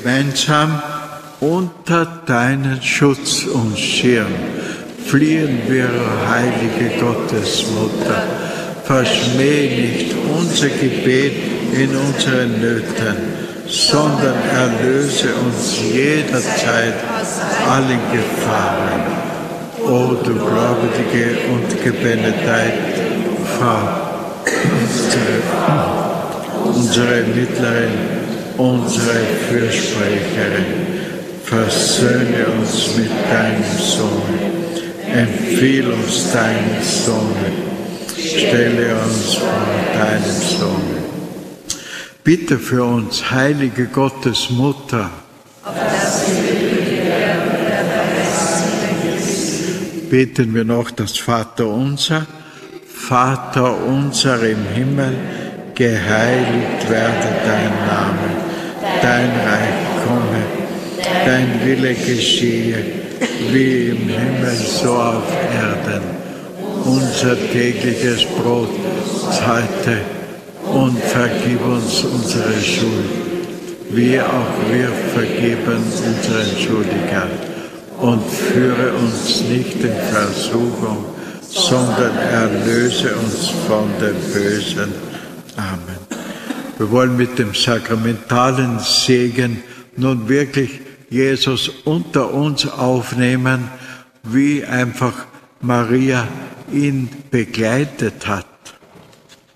gemeinsam unter deinen Schutz und Schirm fliehen wir, heilige Gottesmutter. Verschmäh nicht unser Gebet in unseren Nöten, sondern erlöse uns jederzeit allen Gefahren. O du gläubige und gebenedeit Frau, unsere Mittlerin, unsere Fürsprecherin, versöhne uns mit deinem Sohn, empfiehl uns deinen Sohn, stelle uns vor deinem Sohn. Bitte für uns, heilige Gottesmutter, beten wir noch das Vaterunser. Vater unser im Himmel, geheiligt werde dein Name, dein Reich komme, dein Wille geschehe, wie im Himmel so auf Erden. Unser tägliches Brot heute und vergib uns unsere Schuld, wie auch wir vergeben unseren Schuldigern. Und führe uns nicht in Versuchung, sondern erlöse uns von dem Bösen. Amen. Wir wollen mit dem sakramentalen Segen nun wirklich Jesus unter uns aufnehmen, wie einfach Maria ihn begleitet hat.